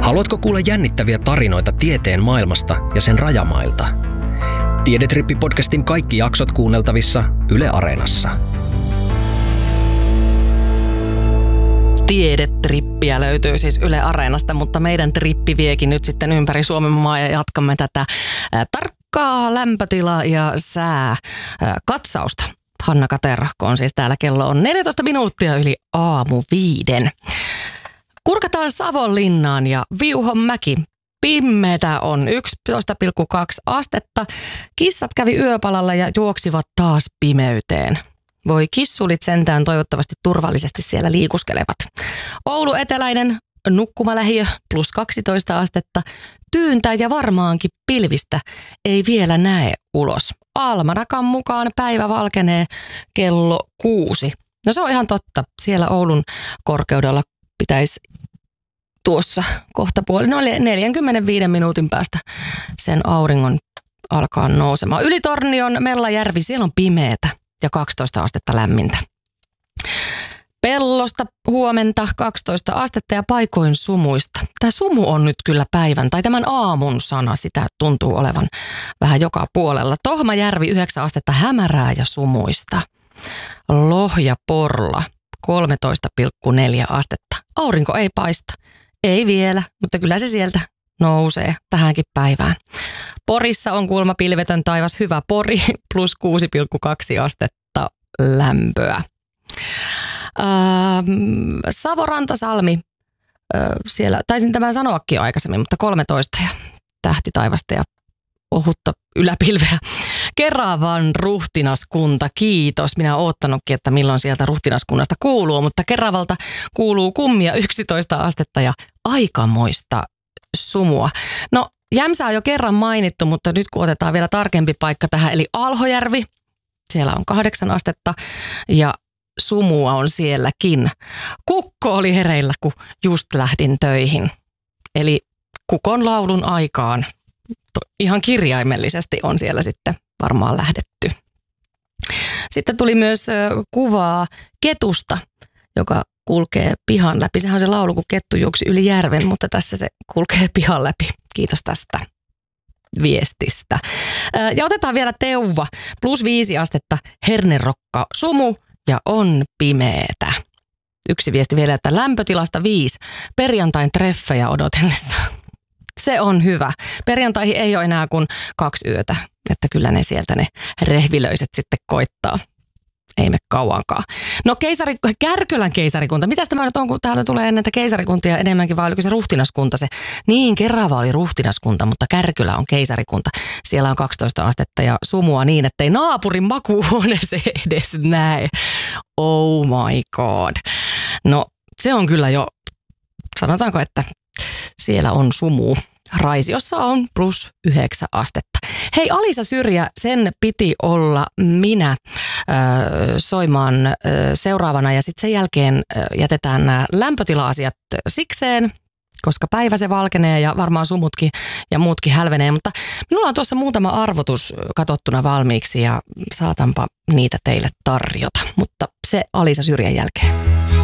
Haluatko kuulla jännittäviä tarinoita tieteen maailmasta ja sen rajamailta? Tiedetrippi-podcastin kaikki jaksot kuunneltavissa Yle Areenassa. Tiedetrippiä löytyy siis Yle Areenasta, mutta meidän trippi viekin nyt sitten ympäri Suomen maa ja jatkamme tätä tarkkaa lämpötila- ja sääkatsausta. Hanna Katerahko on siis täällä, kello on 14 minuuttia yli 5:00. Kurkataan Savonlinnaan ja Viuhonmäki. Pimmeitä on 11,2 astetta. Kissat kävi yöpalalla ja juoksivat taas pimeyteen. Voi kissulit sentään toivottavasti turvallisesti siellä liikuskelevat. Oulu eteläinen nukkumalähiö plus 12 astetta. Tyyntä ja varmaankin pilvistä ei vielä näe ulos. Almanakan mukaan päivä valkenee kello 6. No se on ihan totta. Siellä Oulun korkeudella pitäisi tuossa kohta noin 45 minuutin päästä sen auringon alkaa nousemaan. Yli Tornion Mellajärvi, siellä on pimeätä ja 12 astetta lämmintä. Pellosta huomenta 12 astetta ja paikoin sumuista. Tämä sumu on nyt kyllä päivän tai tämän aamun sana, sitä tuntuu olevan vähän joka puolella. Tohmajärvi 9 astetta hämärää ja sumuista. Lohjaporla 13,4 astetta. Aurinko ei paista. Ei vielä, mutta kyllä se sieltä nousee tähänkin päivään. Porissa on kuulemma pilvetön taivas, hyvä Pori, plus 6,2 astetta lämpöä. Savo-Rantasalmi, siellä taisin tämän sanoakin jo aikaisemmin, mutta 13 ja tähtitaivasta ja ohutta yläpilveä. Keravan ruhtinaskunta, kiitos. Minä olen oottanutkin, että milloin sieltä ruhtinaskunnasta kuuluu, mutta Keravalta kuuluu kummia 11 astetta ja aikamoista sumua. No, Jämsä on jo kerran mainittu, mutta nyt kun otetaan vielä tarkempi paikka tähän, eli Alhojärvi, siellä on 8 astetta ja sumua on sielläkin. Kukko oli hereillä, kun just lähdin töihin. Eli kukon laulun aikaan ihan kirjaimellisesti on siellä sitten varmaan lähdetty. Sitten tuli myös kuvaa ketusta, joka kulkee pihan läpi. Sehän on se laulu, kun kettu juoksi yli järven, mutta tässä se kulkee pihan läpi. Kiitos tästä viestistä. Ja otetaan vielä Teuva. Plus 5 astetta, hernerokka, sumu ja on pimeetä. Yksi viesti vielä, että lämpötilasta 5. Perjantain treffejä odotellessa. Se on hyvä. Perjantaihin ei ole enää kuin 2 yötä, että kyllä ne sieltä ne rehvilöiset sitten koittaa. Ei me kauankaan. No Kärkölän keisarikunta. Mitäs tämä nyt on, kun täällä tulee näitä keisarikuntia enemmänkin, vai oliko se ruhtinaskunta se? Niin, Kerava oli ruhtinaskunta, mutta Kärkölä on keisarikunta. Siellä on 12 astetta ja sumua niin, ettei naapurin makuuhuoneeseen edes näe. Oh my god. No, se on kyllä jo, sanotaanko, että siellä on sumu. Raisiossa on plus 9 astetta. Hei, Alisa Syrjä, sen piti olla minä soimaan seuraavana ja sitten sen jälkeen jätetään nämä lämpötila-asiat sikseen, koska päivä se valkenee ja varmaan sumutkin ja muutkin hälvenee, mutta minulla on tuossa muutama arvotus katsottuna valmiiksi ja saatanpa niitä teille tarjota, mutta se Alisa Syrjän jälkeen.